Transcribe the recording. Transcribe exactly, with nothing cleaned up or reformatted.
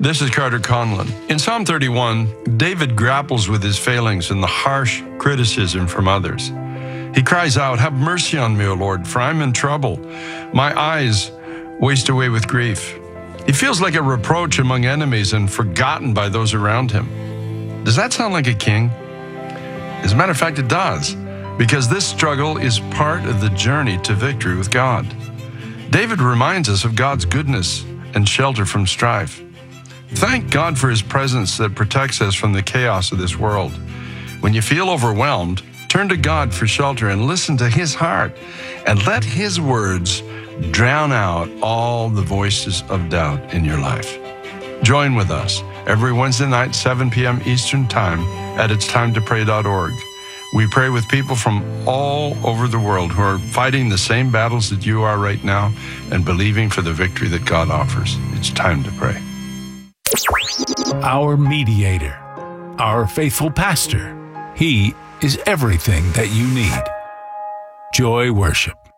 This is Carter Conlon. In Psalm thirty-one, David grapples with his failings and the harsh criticism from others. He cries out, "Have mercy on me, O Lord, for I'm in trouble. My eyes waste away with grief." He feels like a reproach among enemies and forgotten by those around him. Does that sound like a king? As a matter of fact, it does, because this struggle is part of the journey to victory with God. David reminds us of God's goodness and shelter from strife. Thank God for his presence that protects us from the chaos of this world. When you feel overwhelmed, turn to God for shelter and listen to his heart, and let his words drown out all the voices of doubt in your life. Join with us every Wednesday night, seven p.m. Eastern Time at its time to pray dot org. We pray with people from all over the world who are fighting the same battles that you are right now and believing for the victory that God offers. It's time to pray. Our mediator, our faithful pastor. He is everything that you need. Joy Worship.